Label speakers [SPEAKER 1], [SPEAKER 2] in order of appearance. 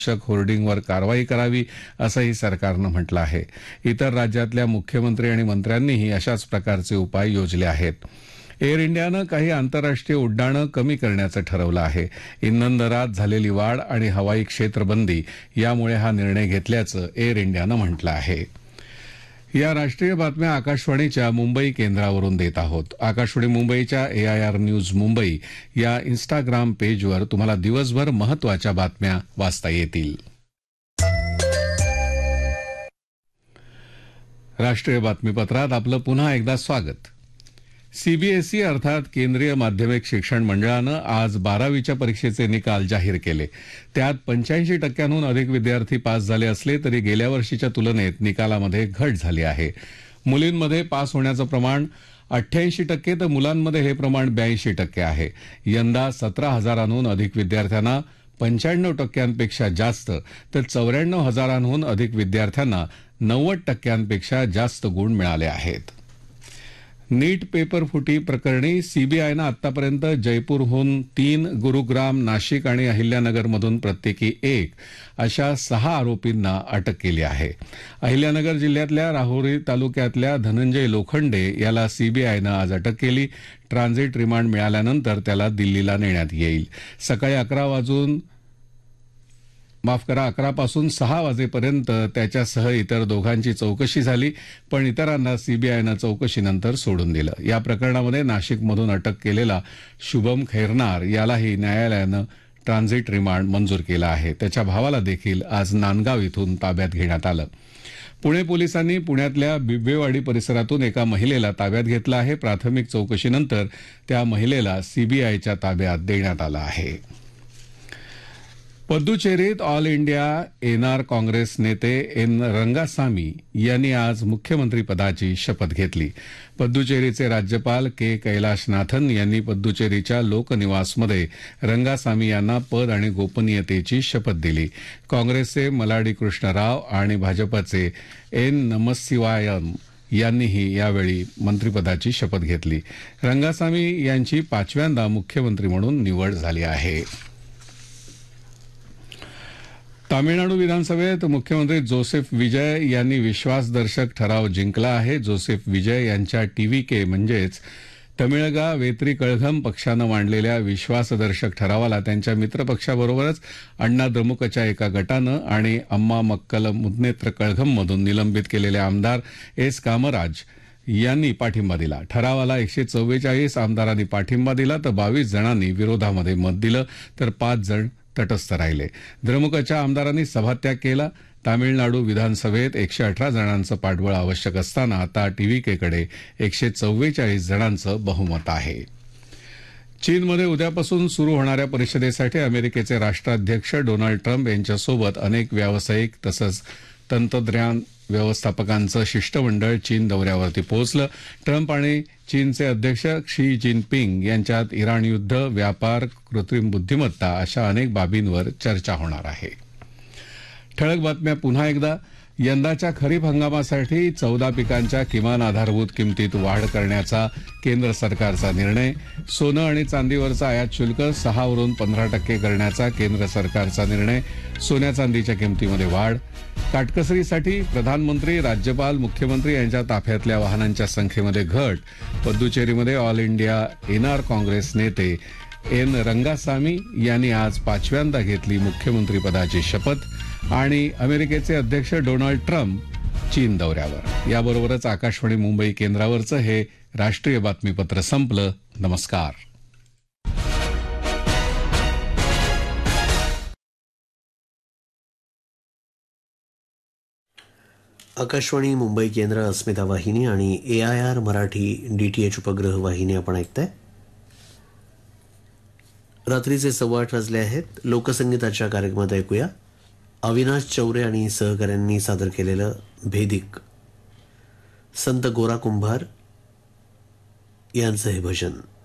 [SPEAKER 1] होर्डिंगवर कारवाई करावी असंही सरकारनं म्हटलं आहे. इतर राज्यातल्या मुख्यमंत्री आणि मंत्र्यांनीही अशाच प्रकारचे उपाय योजले आहेत. एअर इंडियानं काही आंतरराष्ट्रीय उड्डाणं कमी करण्याचं ठरवलं आहे. इंधन दरात झालेली वाढ आणि हवाई क्षेत्रबंदी यामुळे हा निर्णय घेतल्याचं एअर इंडियानं म्हटलं आहे. या राष्ट्रीय बातम्या आकाशवाणीच्या मुंबई केंद्रावरून देत आहोत. आकाशवाणी मुंबईच्या AIR न्यूज मुंबई या इन्स्टाग्राम पेजवर तुम्हाला दिवसभर महत्वाच्या बातम्या वाचता येतील. राष्ट्रीय बातमीपत्रात आपलं पुन्हा एकदा स्वागत. सीबीएसई अर्थात केंद्रीय माध्यमिक शिक्षण मंडळानं आज 12वीच्या परीक्षेचे निकाल जाहीर केले. त्यात 85% अधिक विद्यार्थी पास झाले असले तरी गेल्या वर्षीच्या तुलनेत निकालामध्ये घट झाली आहे. मुलींमध्ये पास होण्याचं प्रमाण 88% तर मुलांमध्ये हे प्रमाण 82% आहे. यंदा 17,000हून अधिक विद्यार्थ्यांना 95%पेक्षा जास्त तर 94,000हून अधिक विद्यार्थ्यांना 90%पेक्षा जास्त गुण मिळाले आहेत. नीट पेपर फुटी प्रकरणी सीबीआयनं आतापर्यंत जयपूरहून 3, गुरुग्राम, नाशिक आणि अहिल्यानगरमधून प्रत्येकी 1 अशा 6 आरोपींना अटक केली आहे. अहिल्यानगर जिल्ह्यातल्या राहुरी तालुक्यातल्या धनंजय लोखंडे याला सीबीआयनं आज अटक केली. ट्रान्झिट रिमांड मिळाल्यानंतर त्याला दिल्लीला नेण्यात येईल. सकाळी 11 पासून 6 वाजेपर्यंत त्याच्यासह इतर दोघांची चौकशी झाली, पण इतरांना सीबीआयनं चौकशीनंतर सोडून दिलं. या प्रकरणामध्ये नाशिकमधून अटक केलेला शुभम खैरनार यालाही न्यायालयानं ट्रान्झिट रिमांड मंजूर केला आहे. त्याच्या भावाला देखील आज नांदगाव इथून ताब्यात घेण्यात आलं. पुणे पोलिसांनी पुण्यातल्या बिब्वेवाडी परिसरातून एका महिलेला ताब्यात घेतलं आहे. प्राथमिक चौकशीनंतर त्या महिलेला सीबीआयच्या ताब्यात देण्यात आलं आहे. पद्दुचेरीत ऑल इंडिया एनआर काँग्रेस नेते एन रंगासामी यांनी आज मुख्यमंत्रीपदाची शपथ घेतली. पद्दुचेरीचे राज्यपाल के कैलाशनाथन यांनी पद्दुचेरीच्या लोकनिवासमध्ये रंगासामी यांना पद आणि गोपनीयतेची शपथ दिली. काँग्रेसचे मलाडी कृष्णराव आणि भाजपचे एन नमस्सिवायम यांनीही यावेळी मंत्रिपदाची शपथ घेतली. रंगासामी यांची 5व्यांदा मुख्यमंत्री म्हणून निवड झाली आहे. तामिळनाडू विधानसभेत मुख्यमंत्री जोसेफ विजय यांनी विश्वासदर्शक ठराव जिंकला आहे. जोसेफ विजय यांच्या TVK म्हणजेच तमिळगा वेत्री कळघम पक्षानं मांडलेल्या विश्वासदर्शक ठरावाला त्यांच्या मित्रपक्षाबरोबरच अण्णा द्रमुकच्या एका गटानं आणि अम्मा मक्कल मुद्नेत्र कळघममधून निलंबित केलेले आमदार एस कामराज यांनी पाठिंबा दिला. ठरावाला 144 आमदारांनी पाठिंबा दिला तर 22 जणांनी विरोधामध्ये मत दिलं तर 5 जण तटस्थ राहिले. द्रमुकच्या आमदारांनी सभात्याग केला. तामिळनाडू विधानसभेत 118 जणांचं पाठबळ आवश्यक असताना आता TVKकडे 144 जणांचं बहुमत आहे. चीनमध्ये उद्यापासून सुरू होणाऱ्या परिषदेसाठी अमेरिकेचे राष्ट्राध्यक्ष डोनाल्ड ट्रम्प यांच्यासोबत अनेक व्यावसायिक तसंच तंत्रज्ञान व्यवस्थापकांचं शिष्टमंडळ चीन दौऱ्यावरती पोहोचलं. ट्रम्प आणि चीनचे अध्यक्ष क्षी जिनपिंग यांच्यात इराण युद्ध, व्यापार, कृत्रिम बुद्धिमत्ता अशा अनेक बाबींवर चर्चा होणार आहे. ठळक बातम्या पुन्हा एकदा. यंदाच्या खरीप हंगामासाठी 14 पिकांच्या किमान आधारभूत किमतीत वाढ करण्याचा केंद्र सरकारचा निर्णय. सोनं आणि चांदीवरचं आयात शुल्क 6 वरून 15% करण्याचा केंद्र सरकारचा निर्णय. सोन्या चांदीच्या किमतीमध्ये वाढ. काटकसरीसाठी प्रधानमंत्री, राज्यपाल, मुख्यमंत्री यांच्या ताफ्यातल्या वाहनांच्या संख्येमध्ये घट. पद्दुचेरीमध्ये ऑल इंडिया एनआर काँग्रेस नेते एन रंगासामी यांनी आज 5व्यांदा घेतली मुख्यमंत्रीपदाची शपथ. आणि अमेरिकेचे अध्यक्ष डोनाल्ड ट्रम्प चीन दौऱ्यावर. याबरोबरच आकाशवाणी मुंबई केंद्रावरचं हे राष्ट्रीय बातमीपत्र संपलं. नमस्कार.
[SPEAKER 2] आकाशवाणी मुंबई केंद्र, अस्मिता वाहिनी आणि AIR मराठी DTH उपग्रह वाहिनी आपण ऐकताय. रात्रीचे 8:15 वाजले आहेत. लोकसंगीताच्या कार्यक्रमात ऐकूया अविनाश चौरे आणि सहकाऱ्यांनी सादर केलेलं भेदिक. संत गोरा कुंभार यांचं हे भजन.